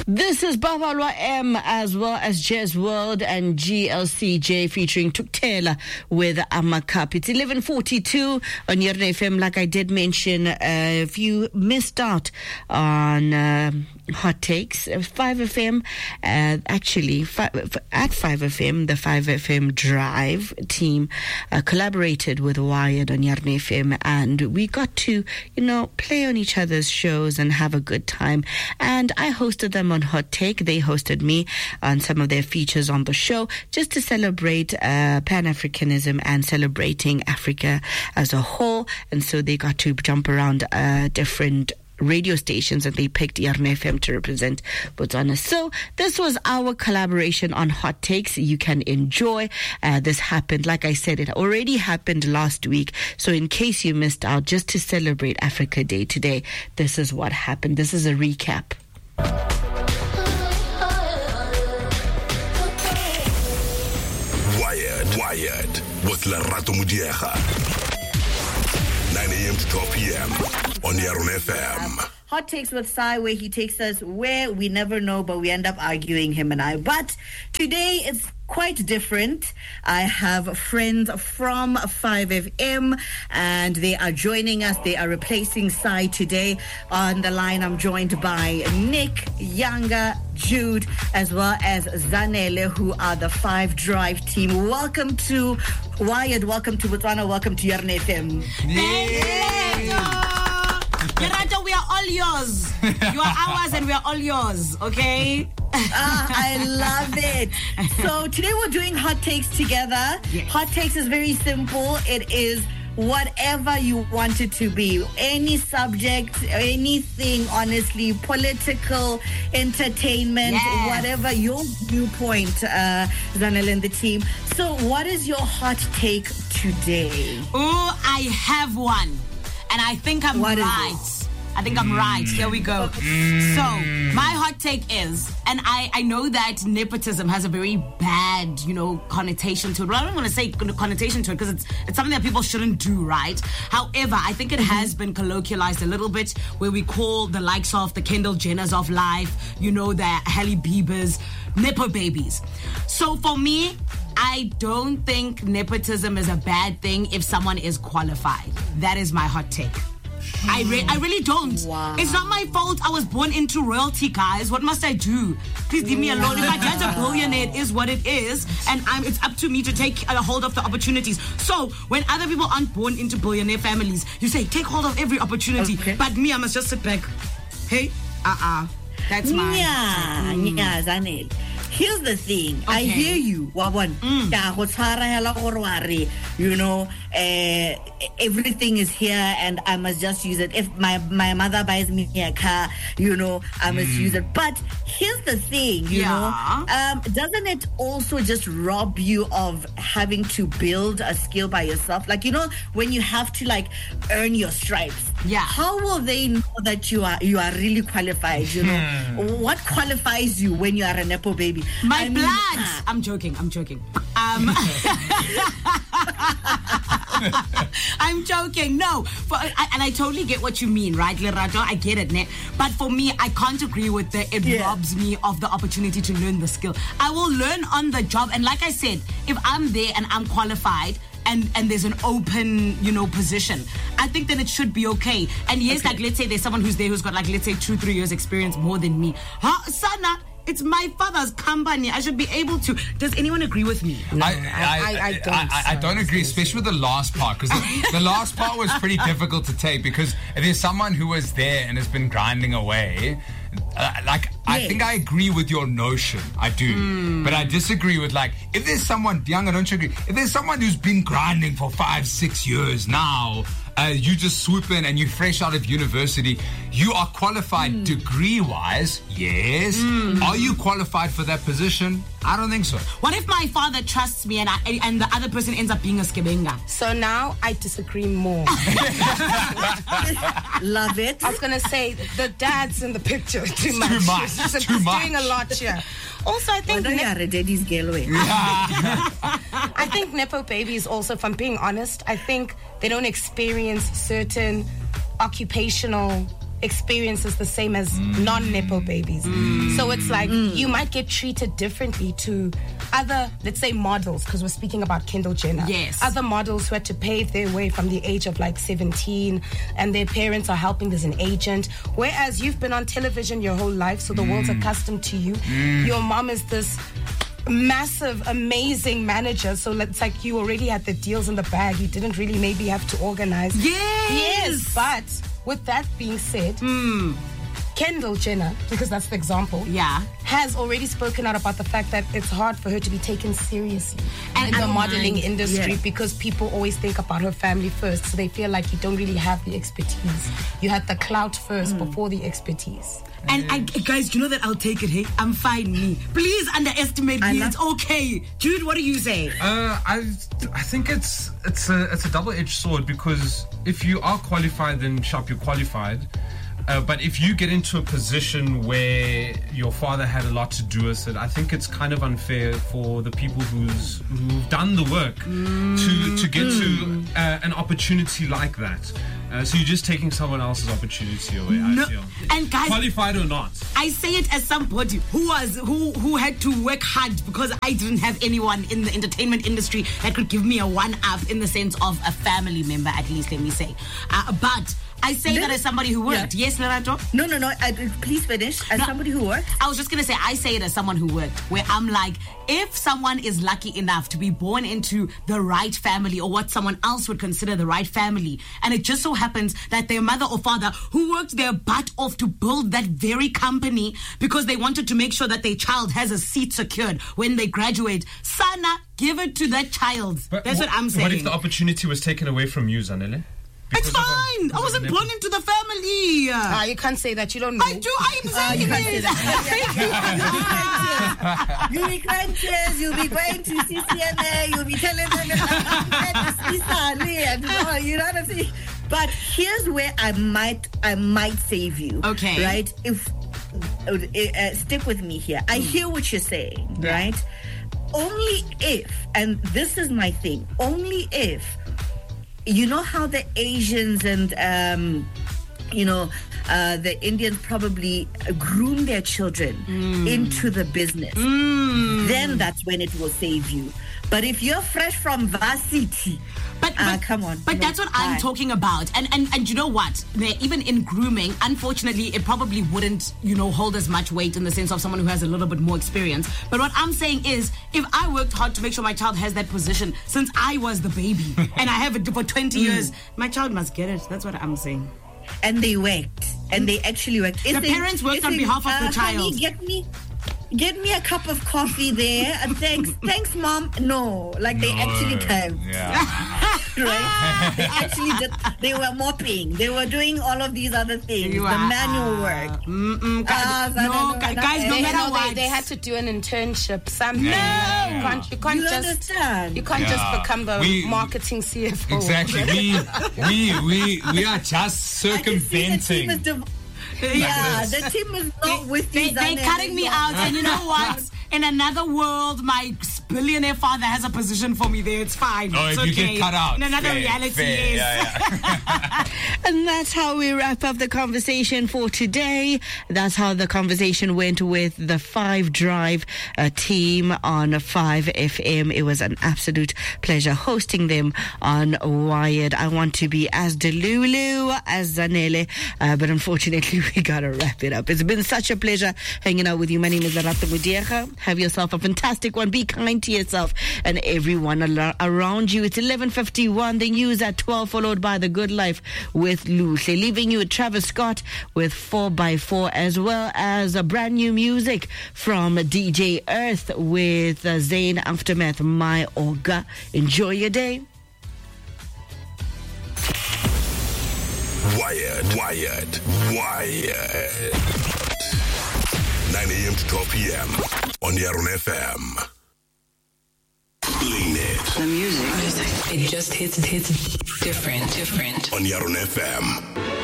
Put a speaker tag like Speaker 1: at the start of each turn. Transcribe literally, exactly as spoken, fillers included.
Speaker 1: This is Babalwa M as well as Jazz World and G L C J featuring Tuktela with Amakap. It's eleven forty-two on Yarn F M. Like I did mention, uh, if you missed out on uh, Hot Takes, five F M, uh, actually five, at five F M, the five F M Drive team uh, collaborated with Wired on Yarn F M, and we got to, you know, play on each other's shows and have a good time. And I hosted them on Hot Take. They hosted me on some of their features on the show, just to celebrate uh, Pan-Africanism and celebrating Africa as a whole. And so they got to jump around uh, different radio stations, and they picked Yarn F M to represent Botswana. So this was our collaboration on Hot Takes. You can enjoy. Uh, this happened, like I said, it already happened last week. So in case you missed out, just to celebrate Africa Day today, this is what happened. This is a recap.
Speaker 2: Wired, Wired with Lerato Mudiega. nine a.m. to twelve p.m. on Yarn F M.
Speaker 1: Hot Takes with Sai, where he takes us where we never know, but we end up arguing, him and I. But today it's quite different. I have friends from five F M, and they are joining us. They are replacing Sai today. On the line, I'm joined by Nick, Yanga, Jude, as well as Zanele, who are the Five Drive team. Welcome to Wired. Welcome to Botswana. Welcome to Yarn F M.
Speaker 3: Yeah. Lerato, we are all yours. You are ours and we are all yours, okay?
Speaker 1: Ah, I love it. So today we're doing Hot Takes together.
Speaker 3: Yes.
Speaker 1: Hot Takes is very simple. It is whatever you want it to be. Any subject, anything, honestly, political, entertainment,
Speaker 3: yes.
Speaker 1: Whatever your viewpoint, uh, Zanel and the team. So what is your hot take today?
Speaker 3: Oh, I have one. And I think I'm
Speaker 1: What is
Speaker 3: right.
Speaker 1: it?
Speaker 3: I think I'm right. Here we go. So, my hot take is, and I, I know that nepotism has a very bad, you know, connotation to it. Well, I don't want to say connotation to it because it's it's something that people shouldn't do, right? However, I think it has been colloquialized a little bit, where we call the likes of the Kendall Jenners of life, you know, the Halle Biebers, nepo babies. So for me, I don't think nepotism is a bad thing if someone is qualified. That is my hot take. I, re- I really don't.
Speaker 1: Wow.
Speaker 3: It's not my fault I was born into royalty, guys. What must I do? Please leave me alone. If my dad's a billionaire, it is what it is. And I'm, it's up to me to take a hold of the opportunities. So when other people aren't born into billionaire families, you say, take hold of every opportunity. Okay. But me, I must just sit back. Hey, uh-uh. That's mine.
Speaker 1: Yeah,
Speaker 3: mm.
Speaker 1: yeah, Zanel. Here's the thing. Okay. I hear you.
Speaker 3: Mm.
Speaker 1: You know, uh, everything is here and I must just use it. If my, my mother buys me a car, you know, I must mm. use it. But here's the thing, you
Speaker 3: yeah.
Speaker 1: know, um, doesn't it also just rob you of having to build a skill by yourself? Like, you know, when you have to like earn your stripes.
Speaker 3: Yeah. How
Speaker 1: will they know that you are you are really qualified? You know, what qualifies you when you are a nepo baby?
Speaker 3: My
Speaker 1: I
Speaker 3: blood.
Speaker 1: Mean, ah.
Speaker 3: I'm joking. I'm joking. Um, I'm joking. No, for, I, and I totally get what you mean, right, Lerato? I get it, ne? But for me, I can't agree with the. It yeah. robs me of the opportunity to learn the skill. I will learn on the job, and like I said, if I'm there and I'm qualified. And, and there's an open, you know, position, I think then it should be okay. And yes, okay. like, let's say there's someone who's there who's got, like, let's say two, three years experience more than me. Huh, Sana, it's my father's company. I should be able to. Does anyone agree with me?
Speaker 4: No, I, I, I, I don't. I, I don't agree, especially with the last part, because the, the last part was pretty difficult to take, because if there's someone who was there and has been grinding away, uh, like, yes. I think I agree with your notion. I do. Mm. But I disagree with, like, if there's someone, Young, I don't agree. If there's someone who's been grinding for five, six years now, uh, you just swoop in and you're fresh out of university, you are qualified mm. degree-wise, yes. Mm. Are you qualified for that position? I don't think so.
Speaker 3: What if my father trusts me and I, and the other person ends up being a skebenga?
Speaker 5: So now I disagree more.
Speaker 1: Love it.
Speaker 5: I was going to say, the dad's in the picture too much.
Speaker 4: Too much.
Speaker 5: He's
Speaker 4: too much.
Speaker 5: doing a lot here. Also, I think...
Speaker 1: Well,
Speaker 5: ne-
Speaker 1: you are a daddy's girl.
Speaker 5: I think nepo babies also, if I'm being honest, I think they don't experience certain occupational experience is the same as mm. non-Nepo babies. Mm. So it's like mm. you might get treated differently to other, let's say, models, because we're speaking about Kendall Jenner.
Speaker 3: Yes.
Speaker 5: Other models who had to pave their way from the age of like seventeen, and their parents are helping as an agent. Whereas you've been on television your whole life, so the mm. world's accustomed to you. Mm. Your mom is this massive, amazing manager, so it's like you already had the deals in the bag. You didn't really maybe have to organize.
Speaker 3: Yes.
Speaker 5: Yes, but with that being said, mm. Kendall Jenner, because that's the example,
Speaker 3: yeah,
Speaker 5: has already spoken out about the fact that it's hard for her to be taken seriously
Speaker 3: and,
Speaker 5: in the modeling
Speaker 3: mind.
Speaker 5: industry
Speaker 3: yeah.
Speaker 5: because people always think about her family first, so they feel like you don't really have the expertise. You had the clout first mm. before the expertise.
Speaker 3: And I, guys, you know that I'll take it, hey? I'm fine, me. Please underestimate me. It's okay. Jude, what do you say?
Speaker 6: Uh, I I think it's it's a it's a double-edged sword, because if you are qualified, then sharp, you're qualified. Uh, but if you get into a position where your father had a lot to do with it, I think it's kind of unfair for the people who's who've done the work mm. to to get mm. to uh, an opportunity like that. Uh, so you're just taking someone else's opportunity away.
Speaker 3: No.
Speaker 6: I feel.
Speaker 3: And guys,
Speaker 6: qualified or not,
Speaker 3: I say it as somebody who was who who had to work hard because I didn't have anyone in the entertainment industry that could give me a one-up in the sense of a family member, at least, let me say. Uh, but I say then, that as somebody who worked. Yeah. Yes, Lerato?
Speaker 7: No, no, no. I, please finish. As no, somebody who worked.
Speaker 3: I was just going to say, I say it as someone who worked, where I'm like, if someone is lucky enough to be born into the right family, or what someone else would consider the right family, and it just so happens that their mother or father who worked their butt off to build that very company because they wanted to make sure that their child has a seat secured when they graduate, Sana, give it to that child. But That's what, what I'm saying.
Speaker 6: What if the opportunity was taken away from you, Zanele?
Speaker 3: It's fine. A, I wasn't born into the family.
Speaker 5: Ah, uh, you can't say that. You don't know.
Speaker 3: I do. I'm saying
Speaker 7: uh, you it. You'll be crying tears. You'll be going to C C N A. You'll be telling them, you know what I'm saying? But here's where I might, I might save you.
Speaker 3: Okay.
Speaker 7: Right? If uh, stick with me here. I mm. hear what you're saying. Yeah. Right? Only if, and this is my thing. Only if. You know how the Asians and, um, you know, uh, the Indians probably groom their children mm. into the business. Mm. Then that's when it will save you. But if you're fresh from varsity,
Speaker 3: but, but
Speaker 7: uh, come on.
Speaker 3: But that's what bad. I'm talking about. And, and and you know what? Even in grooming, unfortunately, it probably wouldn't, you know, hold as much weight in the sense of someone who has a little bit more experience. But what I'm saying is, if I worked hard to make sure my child has that position since I was the baby and I have it for twenty mm. years, my child must get it. That's what I'm saying.
Speaker 7: And they worked. And they actually worked.
Speaker 3: The they, parents worked on they, behalf of uh, the child.
Speaker 7: Honey, get me... Get me a cup of coffee there. And thanks, thanks, mom. No, like no, they actually came.
Speaker 6: Yeah.
Speaker 7: Right? They actually did. They were mopping. They were doing all of these other things. You the are, manual work.
Speaker 3: Mm-mm, uh, no, no, guys, guys, no
Speaker 5: they,
Speaker 3: matter
Speaker 5: no,
Speaker 3: what,
Speaker 5: they, they had to do an internship. Something.
Speaker 3: No,
Speaker 5: yeah. you can't. You can't
Speaker 7: you
Speaker 5: just.
Speaker 7: Understand?
Speaker 5: You can't yeah. just become the we, marketing C F O.
Speaker 6: Exactly. we, we, we, we are just circumventing.
Speaker 7: Yeah, the team is not
Speaker 3: they,
Speaker 7: with
Speaker 3: they,
Speaker 7: you.
Speaker 3: They're cutting me out, and you know what? In another world, my billionaire father has a position for me there. It's fine.
Speaker 6: Oh,
Speaker 3: it's
Speaker 6: if
Speaker 3: okay.
Speaker 6: you get cut out.
Speaker 3: In another
Speaker 6: fair,
Speaker 3: reality,
Speaker 6: fair.
Speaker 3: yes.
Speaker 6: Yeah, yeah.
Speaker 1: And that's how we wrap up the conversation for today. That's how the conversation went with the Five Drive uh, team on five F M. It was an absolute pleasure hosting them on Wired. I want to be as delulu as Zanele, uh, but unfortunately we gotta wrap it up. It's been such a pleasure hanging out with you. My name is Lerato Mudiekga. Have yourself a fantastic one. Be kind to yourself and everyone al- around you. It's eleven fifty-one. The news at twelve, followed by The Good Life with Luhle. Leaving you with Travis Scott with four by four, as well as a brand new music from D J Earth with uh, Zayn Aftermath, My Oga. Enjoy your day.
Speaker 2: Wired, Wired, Wired. nine a.m. to twelve p.m. on Yaron F M. Lean it.
Speaker 8: The music, it just hits, it hits different, different.
Speaker 2: On Yaron F M.